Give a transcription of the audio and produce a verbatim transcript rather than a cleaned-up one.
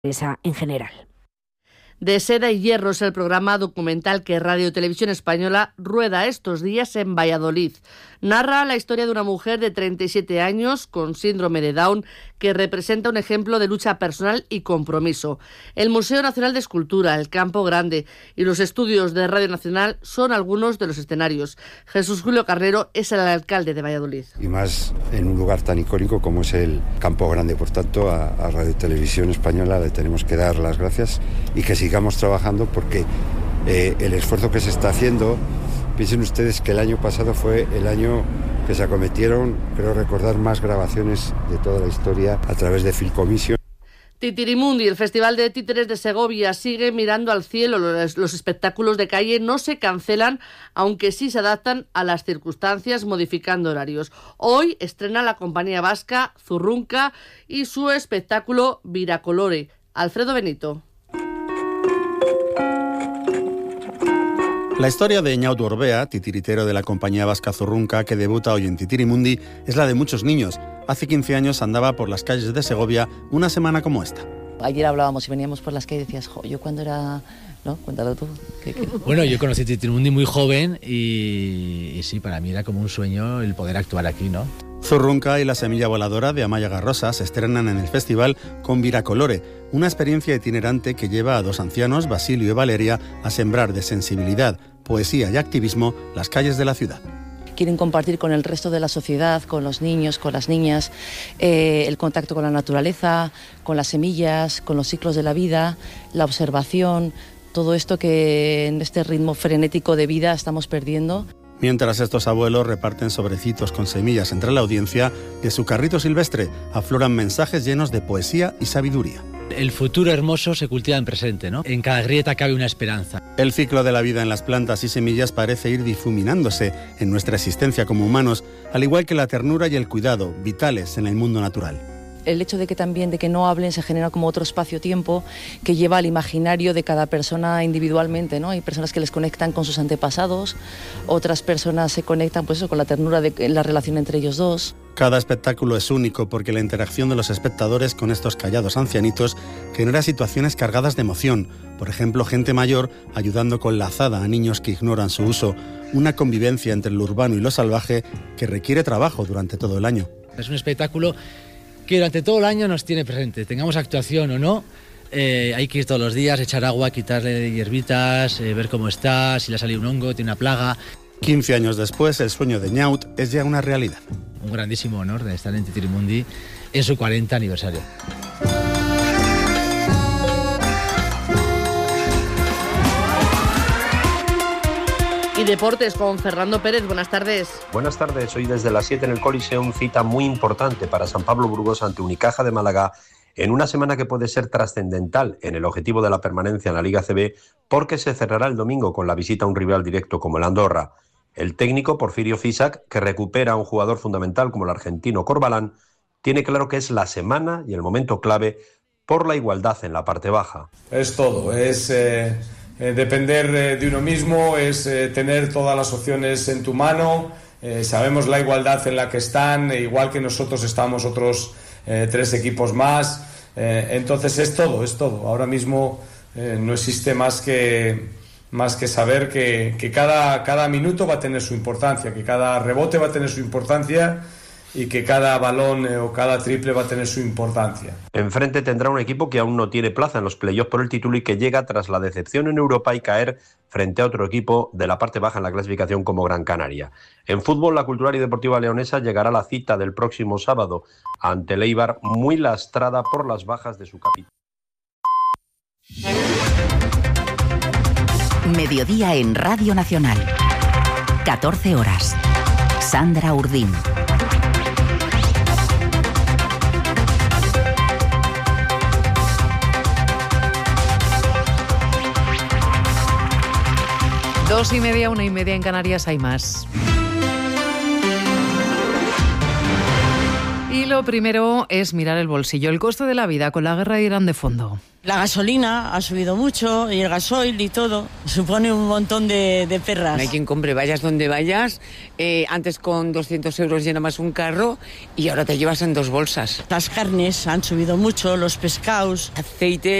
en general. De Seda y Hierro es el programa documental que Radio Televisión Española rueda estos días en Valladolid. Narra la historia de una mujer de treinta y siete años con síndrome de Down que representa un ejemplo de lucha personal y compromiso. El Museo Nacional de Escultura, el Campo Grande y los estudios de Radio Nacional son algunos de los escenarios. Jesús Julio Carrero es el alcalde de Valladolid. Y más en un lugar tan icónico como es el Campo Grande. Por tanto, a, a Radio Televisión Española le tenemos que dar las gracias y que sigamos trabajando porque eh, el esfuerzo que se está haciendo, piensen ustedes que el año pasado fue el año que se acometieron, creo recordar, más grabaciones de toda la historia a través de Filcomisión. Titirimundi, el Festival de Títeres de Segovia, sigue mirando al cielo. Los, los espectáculos de calle no se cancelan, aunque sí se adaptan a las circunstancias, modificando horarios. Hoy estrena la compañía vasca Zurrunka y su espectáculo Viracolore. Alfredo Benito. La historia de Ñautu Orbea, titiritero de la compañía vasca Zurrunka, que debuta hoy en Titirimundi, es la de muchos niños. Hace quince años andaba por las calles de Segovia una semana como esta. Ayer hablábamos y veníamos por las calles y decías, jo, yo cuando era... ¿No? Cuéntalo tú. ¿Qué, qué? Bueno, yo conocí Titirimundi muy joven y, y sí, para mí era como un sueño el poder actuar aquí, ¿no? Zurrunka y la semilla voladora de Amaya Garrosa se estrenan en el festival con Viracolore, una experiencia itinerante que lleva a dos ancianos, Basilio y Valeria, a sembrar de sensibilidad, poesía y activismo las calles de la ciudad. Quieren compartir con el resto de la sociedad, con los niños, con las niñas, eh, el contacto con la naturaleza, con las semillas, con los ciclos de la vida, la observación, todo esto que en este ritmo frenético de vida estamos perdiendo. Mientras estos abuelos reparten sobrecitos con semillas entre la audiencia, de su carrito silvestre afloran mensajes llenos de poesía y sabiduría. El futuro hermoso se cultiva en presente, ¿no? En cada grieta cabe una esperanza. El ciclo de la vida en las plantas y semillas parece ir difuminándose en nuestra existencia como humanos, al igual que la ternura y el cuidado, vitales en el mundo natural. El hecho de que también de que no hablen se genera como otro espacio-tiempo que lleva al imaginario de cada persona individualmente, ¿no? Hay personas que les conectan con sus antepasados, otras personas se conectan pues eso, con la ternura de la relación entre ellos dos. Cada espectáculo es único porque la interacción de los espectadores con estos callados ancianitos genera situaciones cargadas de emoción. Por ejemplo, gente mayor ayudando con la azada a niños que ignoran su uso, una convivencia entre lo urbano y lo salvaje que requiere trabajo durante todo el año. Es un espectáculo que durante todo el año nos tiene presente, tengamos actuación o no, eh, hay que ir todos los días, echar agua, quitarle hierbitas, eh, ver cómo está, si le ha salido un hongo, tiene una plaga. quince años después, el sueño de Ñaut es ya una realidad. Un grandísimo honor de estar en Titirimundi en su cuarenta aniversario. Y deportes con Fernando Pérez, buenas tardes. Buenas tardes, hoy desde las siete en el Coliseum, cita muy importante para San Pablo Burgos ante Unicaja de Málaga en una semana que puede ser trascendental en el objetivo de la permanencia en la Liga C B porque se cerrará el domingo con la visita a un rival directo como el Andorra. El técnico Porfirio Fisac, que recupera a un jugador fundamental como el argentino Corbalán, tiene claro que es la semana y el momento clave por la igualdad en la parte baja. Es todo, es... Eh... Eh, depender eh, de uno mismo, es eh, tener todas las opciones en tu mano, eh, sabemos la igualdad en la que están, e igual que nosotros estamos otros eh, tres equipos más, eh, entonces es todo, es todo. Ahora mismo eh, no existe más que, más que saber que, que cada, cada minuto va a tener su importancia, que cada rebote va a tener su importancia y que cada balón eh, o cada triple va a tener su importancia. Enfrente tendrá un equipo que aún no tiene plaza en los playoffs por el título y que llega tras la decepción en Europa y caer frente a otro equipo de la parte baja en la clasificación como Gran Canaria. En fútbol, la Cultural y Deportiva Leonesa llegará a la cita del próximo sábado ante el Eibar, muy lastrada por las bajas de su capitán. Mediodía en Radio Nacional. catorce horas. Sandra Urdín. Dos y media, una y media en Canarias, hay más. Y lo Lo primero es mirar el bolsillo, el coste de la vida con la guerra de Irán de fondo. La gasolina ha subido mucho y el gasoil y todo. Supone un montón de, de perras. No hay quien compre, vayas donde vayas. Eh, antes con doscientos euros llenabas un carro y ahora te llevas en dos bolsas. Las carnes han subido mucho, los pescados. Aceite.